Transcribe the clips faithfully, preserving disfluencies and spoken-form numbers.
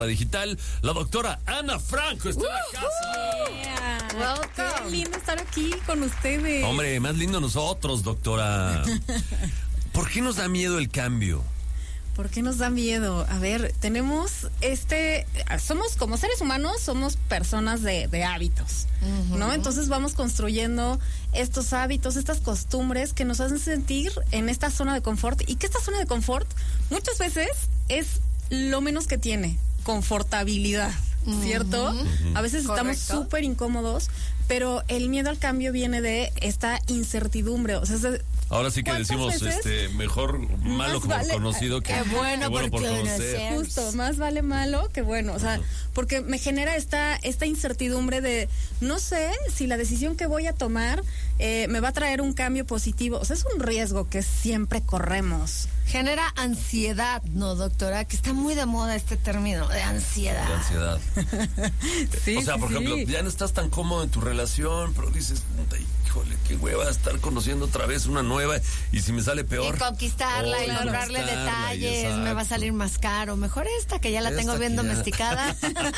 Digital, la doctora Ana Franco está en la casa. Yeah. Welcome. Qué lindo estar aquí con ustedes. Hombre, más lindo nosotros, doctora. ¿Por qué nos da miedo el cambio? ¿Por qué nos da miedo? A ver, tenemos este, somos como seres humanos, somos personas de, de hábitos, uh-huh. ¿no? Entonces vamos construyendo estos hábitos, estas costumbres que nos hacen sentir en esta zona de confort, y que esta zona de confort muchas veces es lo menos que tiene. Confortabilidad, ¿cierto? Uh-huh. A veces Correcto. Estamos súper incómodos, pero el miedo al cambio viene de esta incertidumbre. O sea, es de, ahora sí que decimos este mejor malo como vale, conocido que, que bueno, que bueno por conocer. Justo, más vale malo que bueno. O sea, uh-huh. porque me genera esta, esta incertidumbre de no sé si la decisión que voy a tomar eh, me va a traer un cambio positivo. O sea, es un riesgo que siempre corremos. Genera ansiedad, ¿no, doctora? Que está muy de moda este término de ansiedad. De ansiedad. sí, o sea, por sí, ejemplo, sí. ya no estás tan cómodo en tu relación, pero dices, híjole, qué hueva estar conociendo otra vez una nueva, y si me sale peor. Y conquistarla oh, y comprarle detalles, me va a salir más caro. Mejor esta, que ya la esta tengo bien ya... domesticada.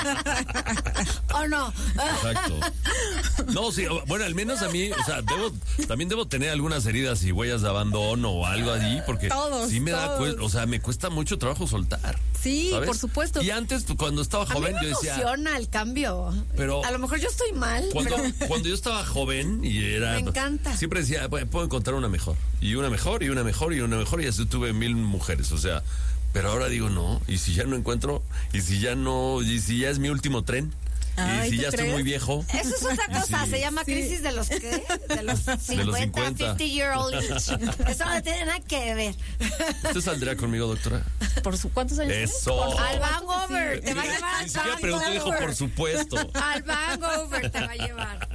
¿O no? Exacto. No, sí, bueno, al menos a mí, o sea, debo, también debo tener algunas heridas y huellas de abandono o algo allí, porque todos, sí me todos. da, o sea, me cuesta mucho trabajo soltar. Sí, ¿sabes? Por supuesto. Y antes, cuando estaba joven, a mí me yo decía. emociona el cambio. Pero a lo mejor yo estoy mal. Cuando, pero... cuando yo estaba joven y era. Me encanta. Siempre decía, bueno, puedo encontrar una mejor. Y una mejor, y una mejor, y una mejor, y así tuve mil mujeres, o sea. Pero ahora digo, no, y si ya no encuentro, y si ya no, y si ya es mi último tren. Ay, y si ya crees? Estoy muy viejo. Eso es otra cosa, sí. Se llama sí. crisis de los ¿qué? De los cincuenta, cincuenta year old age. Eso no tiene nada que ver. ¿Usted saldría conmigo, doctora? ¿Por su cuántos años? Eso. Por al Vangover, te va a llevar al Vangover. Pregunté, dijo, por supuesto. Al Vangover te va a llevar.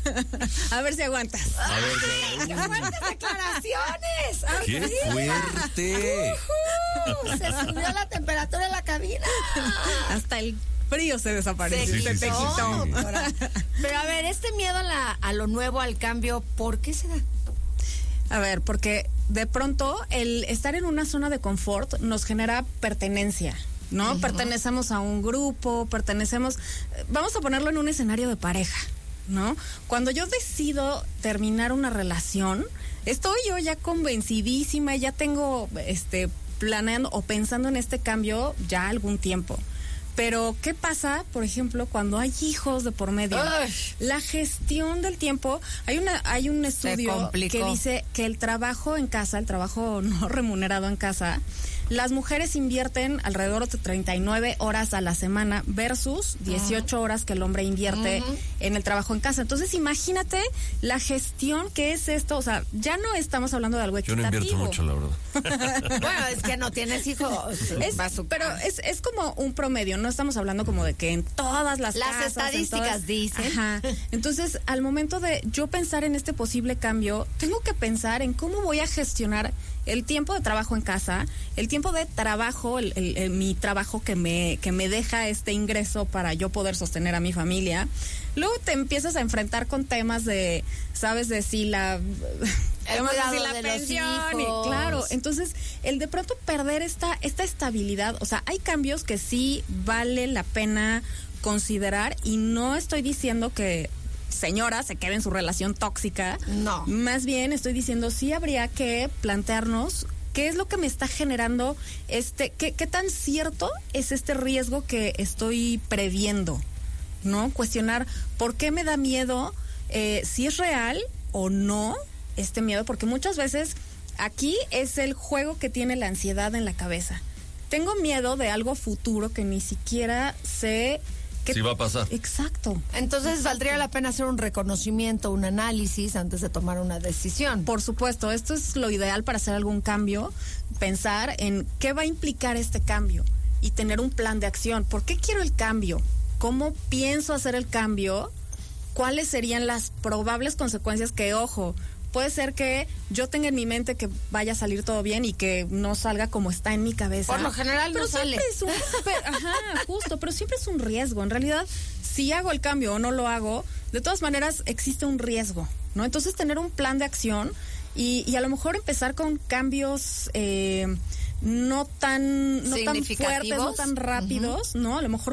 A ver si aguantas. A ver, Ay, ¡qué fuertes declaraciones! Ay, ¡qué sí. fuerte! Uh-huh. Se subió la temperatura en la cabina. Hasta el frío se desapareció. Se sí, quitó, sí, sí, sí. Pero a ver, este miedo a, la, a lo nuevo, al cambio, ¿por qué se da? A ver, porque de pronto el estar en una zona de confort nos genera pertenencia, ¿no? Uh-huh. Pertenecemos a un grupo, pertenecemos, vamos a ponerlo en un escenario de pareja, ¿no? Cuando yo decido terminar una relación, estoy yo ya convencidísima, ya tengo este planeando o pensando en este cambio ya algún tiempo. Pero, ¿qué pasa, por ejemplo, cuando hay hijos de por medio? Uy. La gestión del tiempo, hay una hay un estudio que dice que el trabajo en casa, el trabajo no remunerado en casa, las mujeres invierten alrededor de treinta y nueve horas a la semana versus dieciocho uh-huh. horas que el hombre invierte uh-huh. en el trabajo en casa. Entonces, imagínate la gestión que es esto. O sea, ya no estamos hablando de algo equitativo. Yo no invierto mucho, la verdad. Bueno, es que no tienes hijos. Es, pero es, es como un promedio. No estamos hablando como de que en todas las Las casas, estadísticas todas, dicen. Ajá. Entonces, al momento de yo pensar en este posible cambio, tengo que pensar en cómo voy a gestionar el tiempo de trabajo en casa, el tiempo de trabajo, el, el, el, mi trabajo que me que me deja este ingreso para yo poder sostener a mi familia. Luego te empiezas a enfrentar con temas de, ¿sabes? De si la... El cuidado de la de pensión, los hijos. Y, claro, entonces el de pronto perder esta esta estabilidad, o sea, hay cambios que sí vale la pena considerar, y no estoy diciendo que señora se quede en su relación tóxica. No. Más bien estoy diciendo sí habría que plantearnos qué es lo que me está generando este, qué, qué tan cierto es este riesgo que estoy previendo, ¿no? Cuestionar por qué me da miedo, eh, si es real o no este miedo, porque muchas veces aquí es el juego que tiene la ansiedad en la cabeza. Tengo miedo de algo futuro que ni siquiera sé sí va a pasar. Exacto. Entonces Exacto. valdría la pena hacer un reconocimiento, un análisis antes de tomar una decisión. Por supuesto, esto es lo ideal para hacer algún cambio, pensar en qué va a implicar este cambio y tener un plan de acción. ¿Por qué quiero el cambio? ¿Cómo pienso hacer el cambio? ¿Cuáles serían las probables consecuencias? Que, ojo, puede ser que yo tenga en mi mente que vaya a salir todo bien y que no salga como está en mi cabeza. Por lo general pero no sale. Es un, pero, ajá, justo, pero siempre es un riesgo. En realidad, si hago el cambio o no lo hago, de todas maneras existe un riesgo, ¿no? Entonces, tener un plan de acción y, y a lo mejor empezar con cambios, eh, no tan, no tan fuertes, no tan rápidos, uh-huh. ¿no? A lo mejor